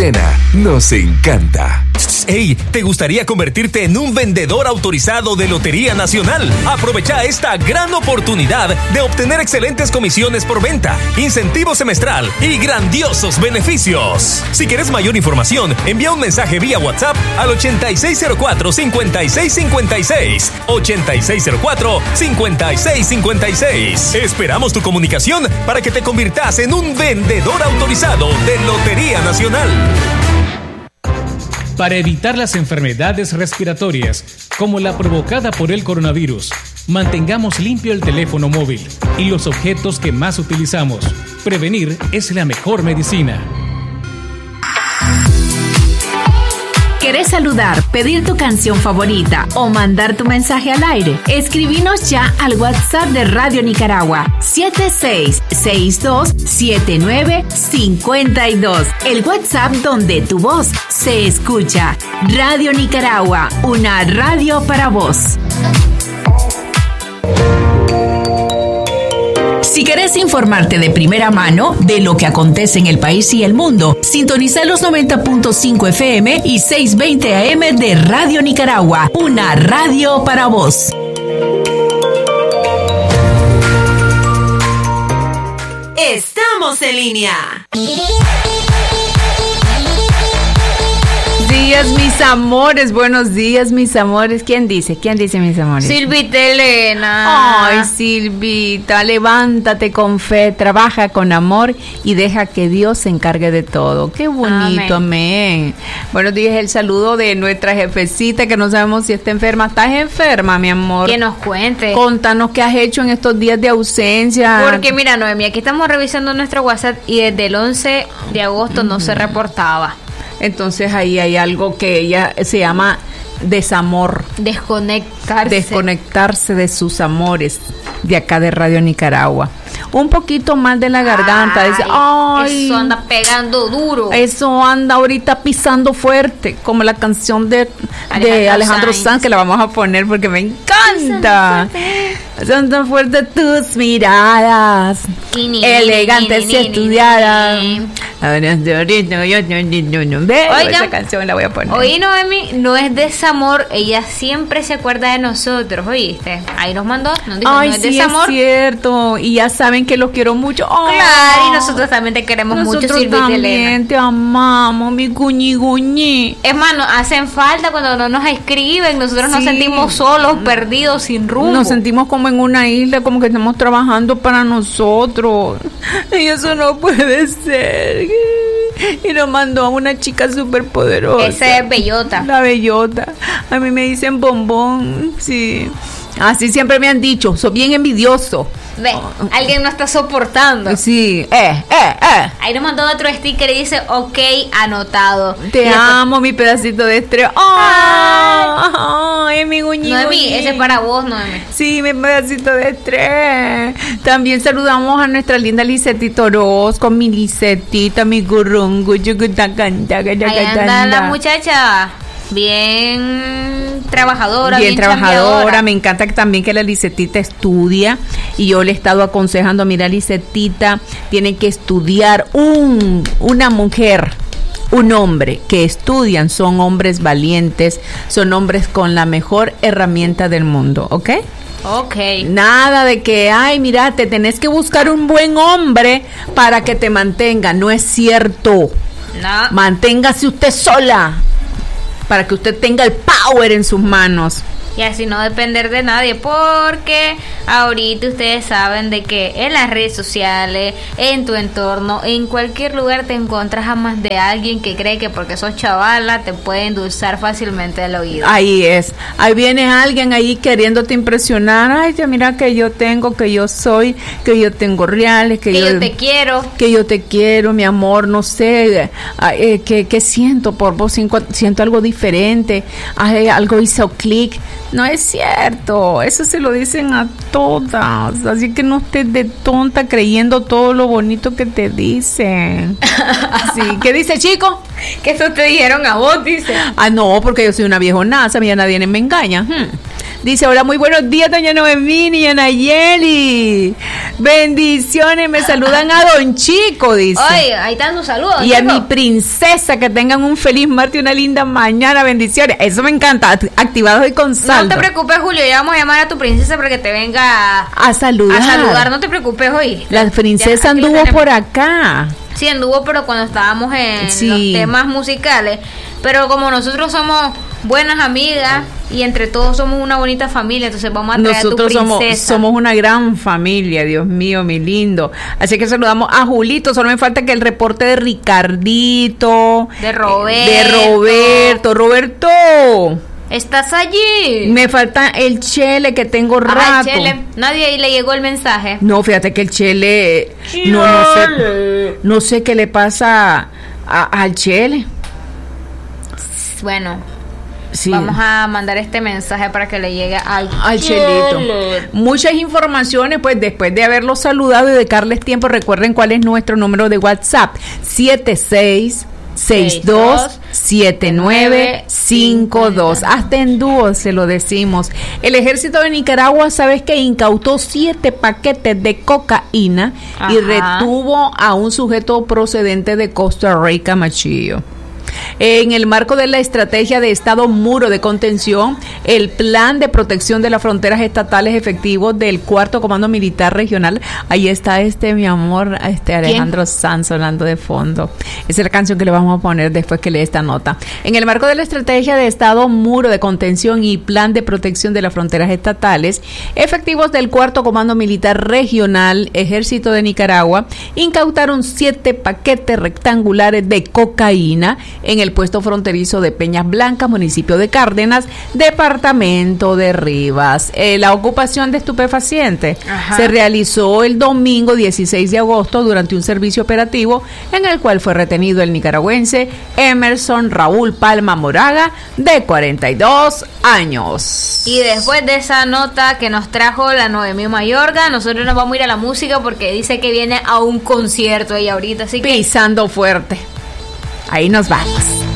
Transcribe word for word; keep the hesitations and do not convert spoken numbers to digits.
Marilena nos encanta. Hey, ¿te gustaría convertirte en un vendedor autorizado de Lotería Nacional? Aprovecha esta gran oportunidad de obtener excelentes comisiones por venta, incentivo semestral y grandiosos beneficios. Si quieres mayor información, envía un mensaje vía WhatsApp al ochenta y seis cero cuatro, cincuenta y seis cincuenta y seis. ochenta y seis cero cuatro, cincuenta y seis cincuenta y seis. Esperamos tu comunicación para que te conviertas en un vendedor autorizado de Lotería Nacional. Para evitar las enfermedades respiratorias, como la provocada por el coronavirus, mantengamos limpio el teléfono móvil y los objetos que más utilizamos. Prevenir es la mejor medicina. ¿Querés saludar, pedir tu canción favorita o mandar tu mensaje al aire? Escribinos ya al WhatsApp de Radio Nicaragua siete seis seis dos siete nueve cinco dos. El WhatsApp donde tu voz se escucha. Radio Nicaragua, una radio para vos. Si querés informarte de primera mano de lo que acontece en el país y el mundo, sintoniza los noventa punto cinco F M y seiscientos veinte A M de Radio Nicaragua, una radio para vos. Estamos en línea. Días, mis amores, buenos días, mis amores. ¿Quién dice? ¿Quién dice, mis amores? Silvita Elena. Ay, Silvita, levántate con fe, trabaja con amor y deja que Dios se encargue de todo. Qué bonito, amén. amén. Buenos días, el saludo de nuestra jefecita, que no sabemos si está enferma. ¿Estás enferma, mi amor? Que nos cuente. Contanos qué has hecho en estos días de ausencia. Porque mira, Noemí, aquí estamos revisando nuestro WhatsApp y desde el once de agosto no se reportaba. Entonces ahí hay algo que ella se llama desamor. Desconectarse. Desconectarse de sus amores de acá de Radio Nicaragua. Un poquito más de la garganta. Ay, dice, ay, eso anda pegando duro. Eso anda ahorita pisando fuerte, como la canción de Alejandro, de Alejandro Sanz. Sanz, que la vamos a poner porque me encanta. Son tan fuertes tus miradas, elegantes y estudiadas. Esa canción la voy a poner. Oye, Noemi, no es desamor, ella siempre se acuerda de nosotros, ¿oíste? Ahí nos mandó, nos dijo, ay, no es sí, desamor. Es cierto, y ya saben que los quiero mucho. Oh, claro, y nosotros también te queremos mucho, Silvita Elena. También te amamos, mi guñi guñi. Es más, nos hacen falta cuando no nos escriben, nosotros sí. Nos sentimos solos, perdidos, sin rumbo. Nos sentimos como en una isla, como que estamos trabajando para nosotros. Y eso no puede ser. Y nos mandó a una chica súper poderosa. Esa es Bellota. La Bellota. A mí me dicen bombón, sí. Así siempre me han dicho, soy bien envidioso. Ve, alguien no está soportando. Sí, eh, eh, eh. Ahí nos mandó otro sticker y dice, ok, anotado. Te y amo, después, mi pedacito de estrella. ¡Oh! ¡Ay, mi guñito! Noemí, ese es para vos, Noemí. Sí, mi pedacito de estrella. También saludamos a nuestra linda Lisetita Orozco, mi Lisetita, mi gurungu. Ahí anda la muchacha. Bien trabajadora, bien, bien trabajadora. Chambeadora. Me encanta que también que la Lisetita estudia y yo le he estado aconsejando, mira, Lisetita, tiene que estudiar un una mujer, un hombre que estudian, son hombres valientes, son hombres con la mejor herramienta del mundo, ¿ok? Ok. Nada de que, ay, mira, te tenés que buscar un buen hombre para que te mantenga, no es cierto. No. Manténgase usted sola, para que usted tenga el power en sus manos. Y así no depender de nadie, porque ahorita ustedes saben de que en las redes sociales, en tu entorno, en cualquier lugar te encuentras a más de alguien que cree que porque sos chavala te puede endulzar fácilmente el oído. Ahí es, ahí viene alguien ahí queriéndote impresionar. Ay, ya mira que yo tengo, que yo soy, que yo tengo reales, que, que yo, yo te quiero. Que yo te quiero, mi amor, no sé, eh, que, que siento por vos, siento algo diferente, ay, algo hizo clic. No es cierto, eso se lo dicen a todas, así que no estés de tonta creyendo todo lo bonito que te dicen. Sí, ¿qué dice, chico? Que eso te dijeron a vos, dice. Ah, no, porque yo soy una viejonaza, a mí ya nadie me engaña. Hmm. Dice, hola, muy buenos días, doña Noemí y Nayeli. Bendiciones, me saludan a don Chico, dice. Oye, ahí están sus saludos. Y a Chico. mi princesa, que tengan un feliz martes y una linda mañana, bendiciones. Eso me encanta, activados hoy con saldo. No te preocupes, Julio, ya vamos a llamar a tu princesa para que te venga a, a saludar. A saludar, no te preocupes hoy. La princesa anduvo por acá. Sí, anduvo, pero cuando estábamos en sí. los temas musicales. Pero como nosotros somos buenas amigas y entre todos somos una bonita familia, entonces vamos a traer nosotros a tu somos, princesa. somos una gran familia, Dios mío, mi lindo. Así que saludamos a Julito. Solo me falta que el reporte de Ricardito, de Roberto. De Roberto. Roberto. ¿Estás allí? Me falta el Chele, que tengo rato. Ah, el Chele. Nadie ahí le llegó el mensaje. No, fíjate que el Chele, Chele. No, no sé, no sé qué le pasa a, al Chele. Bueno, sí. Vamos a mandar este mensaje para que le llegue al, al Chelito. Muchas informaciones, pues después de haberlos saludado y dedicarles tiempo, recuerden cuál es nuestro número de WhatsApp: siete seis seis dos siete nueve cinco dos. Hasta en dúo se lo decimos. El ejército de Nicaragua, sabes que incautó siete paquetes de cocaína. Ajá. Y retuvo a un sujeto procedente de Costa Rica, Machillo. En el marco de la estrategia de Estado Muro de Contención, el plan de protección de las fronteras estatales efectivos del cuarto Comando Militar Regional, ahí está este, mi amor, este Alejandro ¿Quién? Sanz sonando de fondo. Esa es la canción que le vamos a poner después que lee esta nota. En el marco de la estrategia de Estado Muro de Contención y plan de protección de las fronteras estatales, efectivos del cuarto Comando Militar Regional, Ejército de Nicaragua, incautaron siete paquetes rectangulares de cocaína en el puesto fronterizo de Peñas Blancas, municipio de Cárdenas, departamento de Rivas. Eh, la ocupación de estupefacientes Ajá. se realizó el domingo dieciséis de agosto durante un servicio operativo en el cual fue retenido el nicaragüense Emerson Raúl Palma Moraga, de cuarenta y dos años. Y después de esa nota que nos trajo la Noemí Mayorga, nosotros nos vamos a ir a la música porque dice que viene a un concierto ella ahorita, así que pisando fuerte. Ahí nos vamos.